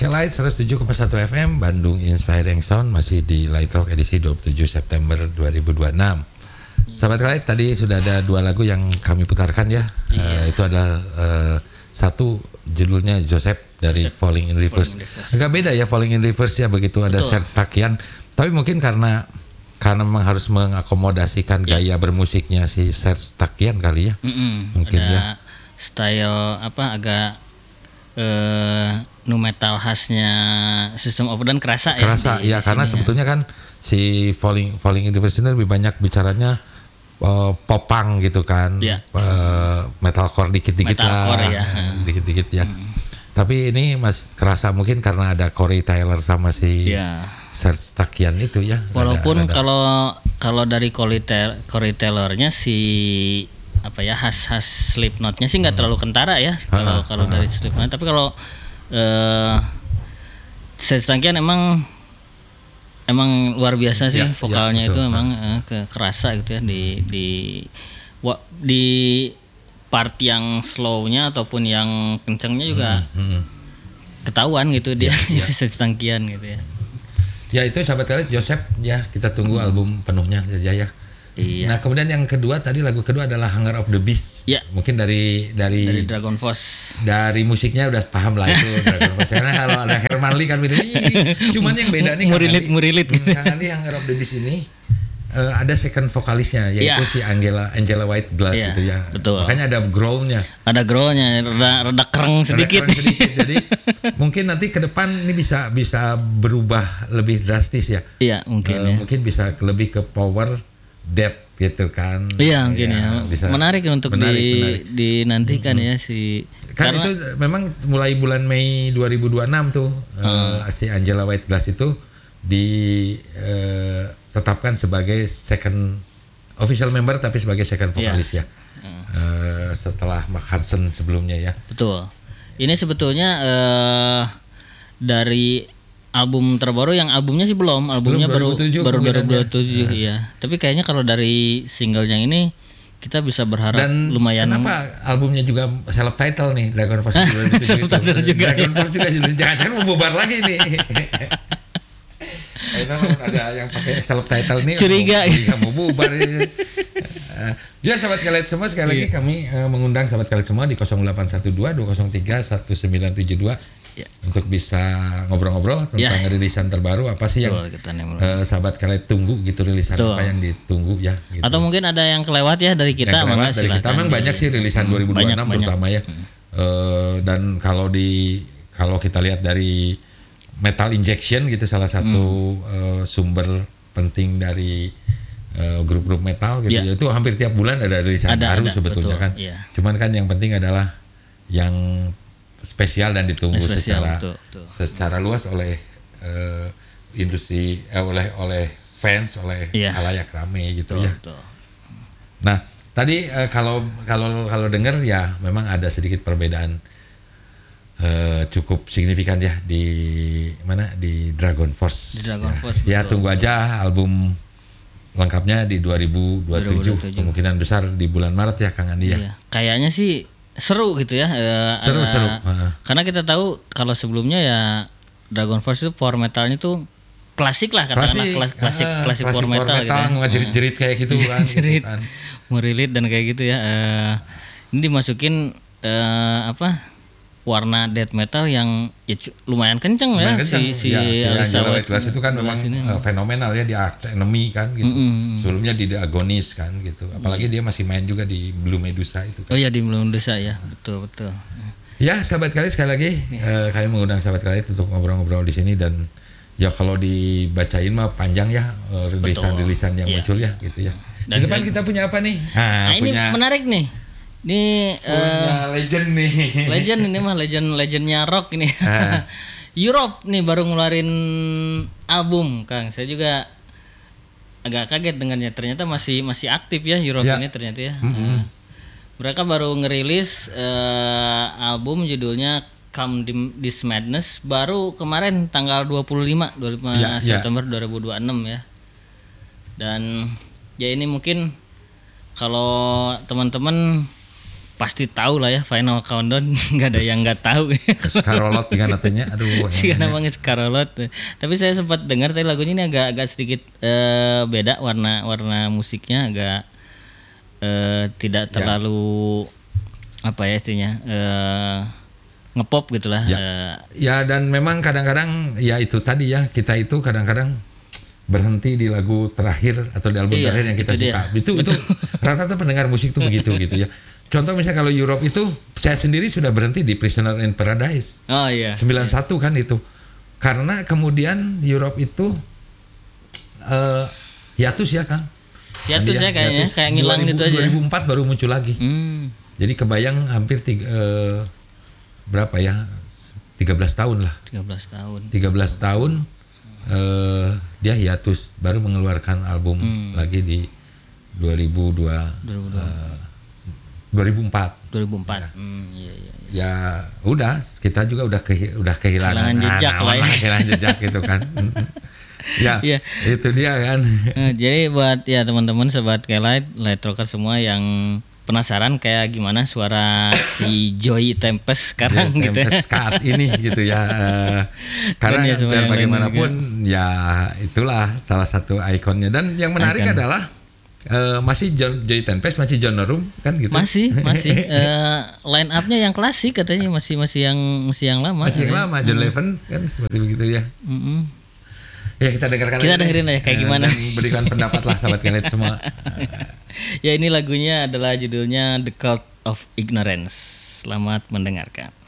Light 107,1 FM Bandung Inspiring Sound masih di Light Rock edisi 27 September 2026. Sahabat Light, tadi sudah ada 2 lagu yang kami putarkan ya. Itu adalah satu judulnya Joseph dari Falling in Reverse. Agak beda ya Falling in Reverse ya, begitu ada Serge Tankian. Tapi mungkin karena memang harus mengakomodasikan gaya bermusiknya si Serge Tankian kali ya. Mungkin ada ya. Style agak nu metal khasnya System of a Down kerasa ya karena sebetulnya kan si Falling in Reverse ini lebih banyak bicaranya popang gitu kan, metalcore dikit-dikit lah, dikit-dikit ya. Tapi ini mas kerasa mungkin karena ada Corey Taylor sama si Serge Tankian itu ya. Walaupun kalau dari Corey Taylornya si khas Slipknotnya sih nggak terlalu kentara ya kalau dari Slipknot. Tapi kalau Serge Tankian emang luar biasa sih vokalnya itu emang kerasa gitu ya di part yang slownya ataupun yang kencangnya juga ketahuan gitu dia Serge Tankian gitu ya. Ya itu sahabat kalian Joseph ya, kita tunggu album penuhnya saja ya. Iya. Nah kemudian yang kedua tadi lagu kedua adalah Hunger of the Beast. Ya. Mungkin dari Dragon Force. Dari musiknya udah paham lah itu Dragon Force. Karena kalau ada Herman Lee kan gitu. Cuman yang beda nih Murilit gitu. Kang Andi Hunger of the Beast ini ada second vokalisnya yaitu si Angela White Glass gitu ya. Betul. Makanya ada growlnya. Ada growlnya, rada kereng sedikit. Jadi mungkin nanti ke depan ini bisa berubah lebih drastis ya. Iya mungkin. Mungkin bisa lebih ke power death gitu kan. Iya mungkin ya. Bisa menarik untuk dinantikan ya si. Kan itu memang mulai bulan Mei 2026 tuh si Angela White Glass itu ditetapkan sebagai second official member tapi sebagai second vokalis ya. Setelah Mark Hudson sebelumnya ya. Betul. Ini sebetulnya dari album terbaru, yang albumnya sih belum, albumnya baru 2027 ya. Tapi kayaknya kalau dari single yang ini kita bisa berharap dan lumayan. Kenapa albumnya juga self title nih Dragon Force 2027 juga. Dragon Force juga jangan mau bubar lagi nih. Ada yang pakai self title nih. Curiga mau bubar. Ya sahabat kalian semua, sekali lagi kami mengundang sahabat kalian semua di 0812 203 1972 untuk bisa ngobrol-ngobrol tentang rilisan terbaru apa sih yang sahabat kalian tunggu gitu, rilisan apa yang ditunggu ya gitu. Atau mungkin ada yang kelewat ya dari kita, memang banyak sih rilisan 2026 terutama ya. Dan kalau kita lihat dari Metal Injection gitu, salah satu sumber penting dari grup-grup metal gitu itu hampir tiap bulan ada rilisan baru sebetulnya kan. Cuman kan yang penting adalah yang spesial dan ditunggu secara luas oleh industri, oleh fans, oleh halayak ramai gitu ya. Nah tadi kalau dengar ya memang ada sedikit perbedaan cukup signifikan ya di Dragon Force. Ya tunggu aja album lengkapnya di 2027. Kemungkinan besar di bulan Maret ya Kang Andi ya. Kayaknya sih seru gitu ya. Seru. Karena kita tahu kalau sebelumnya ya Dragon Force itu power metalnya tuh klasik lah, katakanlah klasik power metal gitu ya. Ngejerit-jerit kayak gitu kan. Jerit, merilit dan kayak gitu ya. Ini dimasukin warna death metal yang lumayan kenceng ya. Si Angela White Glass itu kan memang fenomenal ya di Arch Enemy kan gitu. Sebelumnya di The Agonist kan gitu. Apalagi dia masih main juga di Blue Medusa itu kan. Oh iya, di Blue Medusa ya. Betul. Ya sahabat kali, sekali lagi kami mengundang sahabat kali untuk ngobrol-ngobrol di sini, dan ya kalau dibacain mah panjang ya rilisan yang muncul ya gitu ya. Dan di depan kita punya apa nih? Nah ini menarik nih. Ini legend nih. Legend ini mah legendnya rock ini. Europe nih baru ngeluarin album, Kang. Saya juga agak kaget dengannya. Ternyata masih aktif ya Europe ini ternyata ya. Mereka baru ngerilis album judulnya Come This Madness baru kemarin tanggal 25 September 2026 ya. Dan ya ini mungkin kalau teman-teman pasti tahu lah ya Final Countdown. Nggak ada yang nggak tahu. Skarolot dengan natenya, aduh. Sih namanya Skarolot. Tapi saya sempat dengar tadi lagunya ini agak sedikit beda warna musiknya agak tidak terlalu apa ya istilahnya ngepop gitulah. Ya dan memang kadang-kadang ya itu tadi ya kita itu kadang-kadang berhenti di lagu terakhir atau di album terakhir yang kita suka. Itu rata-rata pendengar musik tuh begitu gitu ya. Contoh misalnya kalau Europe itu saya sendiri sudah berhenti di Prisoner in Paradise. Oh iya. 91 kan itu. Karena kemudian Europe itu hiatus ya Kang. Hiatus ya kayaknya kayak ngilang gitu aja. 2004 baru muncul lagi. Jadi kebayang hampir berapa ya? 13 tahun lah. 13 tahun. Dia hiatus baru mengeluarkan album lagi di 2004. Ya udah kita juga udah kehilangan jejak lah ya. Kehilangan jejak gitu kan. Itu dia kan. Jadi buat ya teman-teman sobat Kelight Rocker semua yang penasaran kayak gimana suara si Joey Tempest sekarang gitu ya. Tempest saat ini gitu ya. Karena biar bagaimanapun ya itulah salah satu ikonnya. Dan yang menarik adalah masih Joey Tempest, masih John Norum kan gitu. Masih line up-nya yang klasik katanya masih yang lama. Masih yang lama John Levin kan seperti begitu ya. Ya kita dengerin aja kayak gimana. Dan berikan pendapat lah sahabat Kelight semua. Ya ini lagunya adalah judulnya The Cult of Ignorance. Selamat mendengarkan.